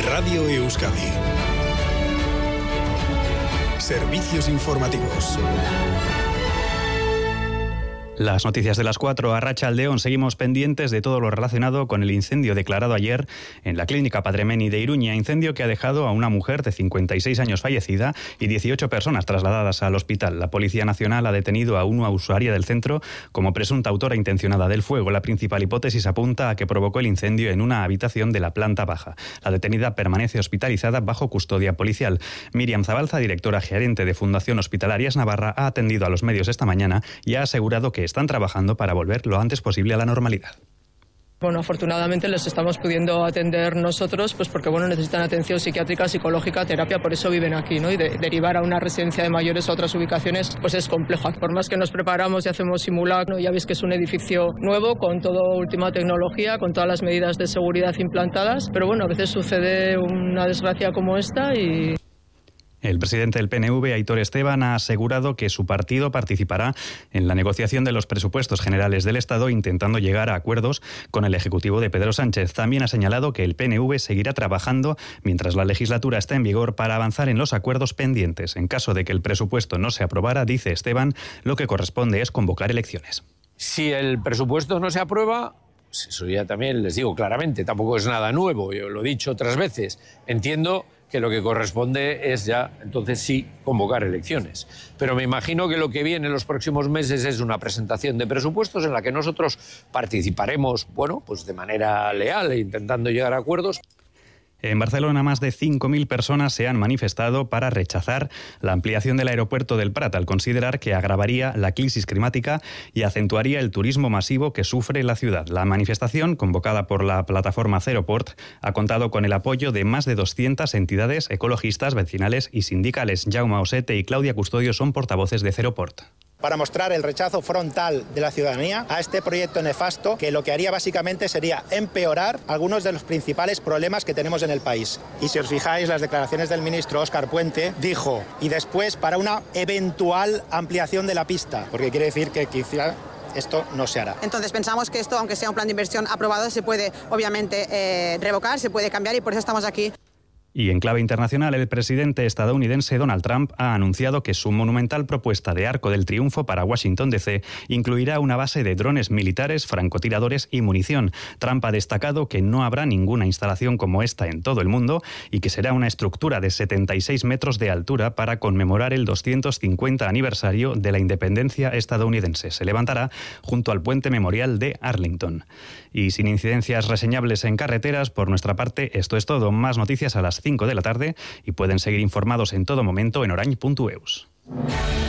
Radio Euskadi. Servicios informativos. Las noticias de las 4 a Arratsaldeon. Seguimos pendientes de todo lo relacionado con el incendio declarado ayer en la clínica Padre Meni de Iruña, incendio que ha dejado a una mujer de 56 años fallecida y 18 personas trasladadas al hospital. La Policía Nacional ha detenido a una usuaria del centro como presunta autora intencionada del fuego. La principal hipótesis apunta a que provocó el incendio en una habitación de la planta baja. La detenida permanece hospitalizada bajo custodia policial. Miriam Zabalza, directora gerente de Fundación Hospitalarias Navarra, ha atendido a los medios esta mañana y ha asegurado que están trabajando para volver lo antes posible a la normalidad. Bueno, afortunadamente les estamos pudiendo atender nosotros, pues porque necesitan atención psiquiátrica, psicológica, terapia, por eso viven aquí, ¿no? Y derivar a una residencia de mayores a otras ubicaciones, pues es complejo. Por más que nos preparamos y hacemos simulacro, ya veis que es un edificio nuevo, con toda última tecnología, con todas las medidas de seguridad implantadas, pero a veces sucede una desgracia como esta y... El presidente del PNV, Aitor Esteban, ha asegurado que su partido participará en la negociación de los presupuestos generales del Estado, intentando llegar a acuerdos con el Ejecutivo de Pedro Sánchez. También ha señalado que el PNV seguirá trabajando mientras la legislatura está en vigor para avanzar en los acuerdos pendientes. En caso de que el presupuesto no se aprobara, dice Esteban, lo que corresponde es convocar elecciones. Si el presupuesto no se aprueba, pues eso ya también les digo claramente, tampoco es nada nuevo, yo lo he dicho otras veces, entiendo que lo que corresponde es ya, entonces sí, convocar elecciones. Pero me imagino que lo que viene en los próximos meses es una presentación de presupuestos en la que nosotros participaremos, pues de manera leal e intentando llegar a acuerdos. En Barcelona, más de 5.000 personas se han manifestado para rechazar la ampliación del aeropuerto del Prat, al considerar que agravaría la crisis climática y acentuaría el turismo masivo que sufre la ciudad. La manifestación, convocada por la plataforma Zeroport, ha contado con el apoyo de más de 200 entidades ecologistas, vecinales y sindicales. Jaume Osete y Claudia Custodio son portavoces de Zeroport. Para mostrar el rechazo frontal de la ciudadanía a este proyecto nefasto, que lo que haría básicamente sería empeorar algunos de los principales problemas que tenemos en el país. Y si os fijáis, las declaraciones del ministro Óscar Puente dijo, y después para una eventual ampliación de la pista, porque quiere decir que quizá esto no se hará. Entonces pensamos que esto, aunque sea un plan de inversión aprobado, se puede obviamente revocar, se puede cambiar y por eso estamos aquí. Y en clave internacional, el presidente estadounidense Donald Trump ha anunciado que su monumental propuesta de Arco del Triunfo para Washington DC incluirá una base de drones militares, francotiradores y munición. Trump ha destacado que no habrá ninguna instalación como esta en todo el mundo y que será una estructura de 76 metros de altura para conmemorar el 250 aniversario de la independencia estadounidense. Se levantará junto al puente memorial de Arlington. Y sin incidencias reseñables en carreteras, por nuestra parte, esto es todo. Más noticias a las 5 de la tarde y pueden seguir informados en todo momento en orain.eus.